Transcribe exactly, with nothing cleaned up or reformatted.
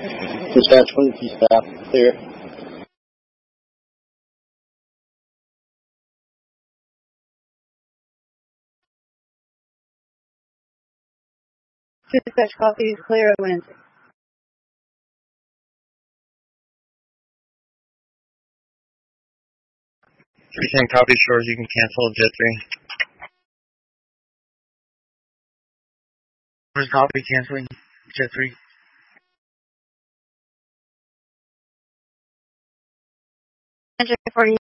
Dispatch one key staff, clear. Dispatch copies, clear, wind. three ten copy, shores, you can cancel Jet three. Shores, copy, canceling Jet three. Jet forty